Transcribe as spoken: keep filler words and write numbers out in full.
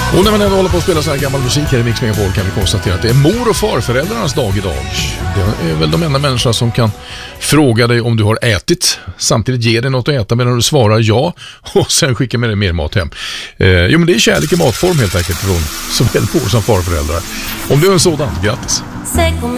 Och när man ändå håller på att spela så här gammal musik här i Mix Megapol kan vi konstatera att det är mor- och farföräldrarnas dag idag. Det är väl de enda människor som kan fråga dig om du har ätit, samtidigt ge dig något att äta medan du svarar ja och sen skicka med dig mer mat hem. Eh, jo men det är kärlek i matform helt enkelt från såväl mor som farföräldrar. Om du är en sådan, grattis!